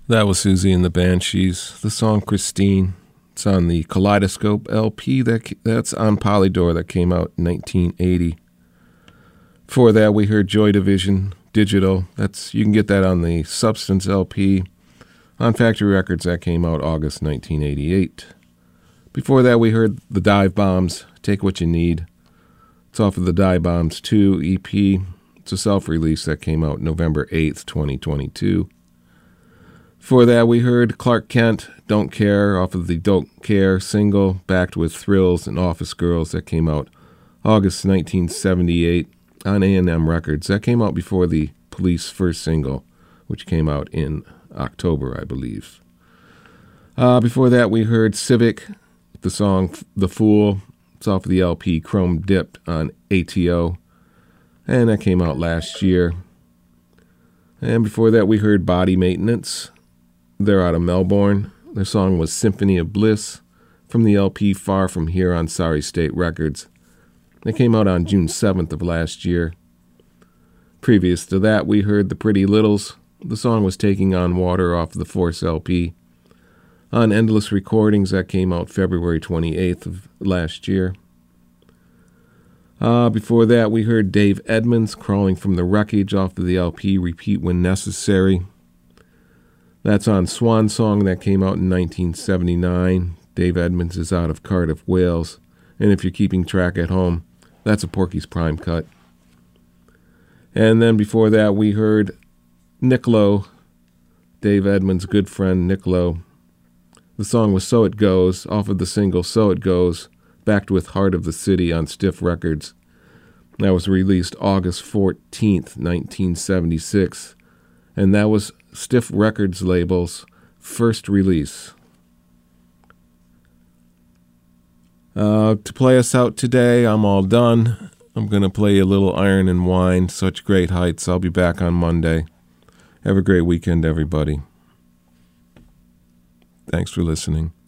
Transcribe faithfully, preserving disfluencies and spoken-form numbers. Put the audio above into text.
That was Susie and the Banshees. The song Christine. It's on the Kaleidoscope L P. That That's on Polydor that came out in nineteen eighty. Before that, we heard Joy Division Digital. That's You can get that on the Substance L P. On Factory Records, that came out August nineteen eighty-eight. Before that, we heard The Dive Bombs, Take What You Need. It's off of the Dive Bombs two E P. It's a self-release that came out November eighth, twenty twenty-two. Before that, we heard Clark Kent, Don't Care, off of the Don't Care single, backed with Thrills and Office Girls, that came out August nineteen seventy-eight on A and M Records. That came out before the Police first single, which came out in October, I believe. Uh, before that, we heard Civic, the song The Fool. It's off of the L P Chrome Dipped on A T O, and that came out last year. And before that, we heard Body Maintenance. They're out of Melbourne. Their song was Symphony of Bliss from the L P Far From Here on Sorry State Records. It came out on June seventh of last year. Previous to that, we heard The Pretty Littles. The song was Taking on Water off the Force L P. On Endless Recordings, that came out February twenty-eighth of last year. Uh, before that, we heard Dave Edmunds, Crawling from the Wreckage off of the L P Repeat When Necessary. That's on Swan Song, that came out in nineteen seventy-nine. Dave Edmunds is out of Cardiff, Wales. And if you're keeping track at home, that's a Porky's Prime cut. And then before that, we heard Nick Lowe, Dave Edmunds' good friend Nick Lowe. The song was So It Goes, off of the single So It Goes, backed with Heart of the City on Stiff Records. That was released August fourteenth, nineteen seventy-six. And that was Stiff Records label's first release. Uh, to play us out today, I'm all done. I'm going to play a little Iron and Wine, Such Great Heights. I'll be back on Monday. Have a great weekend, everybody. Thanks for listening.